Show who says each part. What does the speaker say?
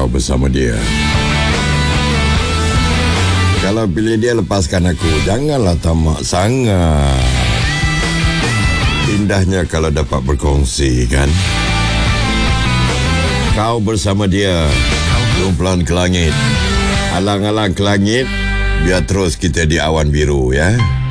Speaker 1: kau bersama dia. Kalau pilih dia, lepaskan aku. Janganlah tamak sangat. Indahnya kalau dapat berkongsi, kan? Kau bersama dia, kumpulan ke langit. Alang-alang ke langit, biar terus kita di awan biru, ya.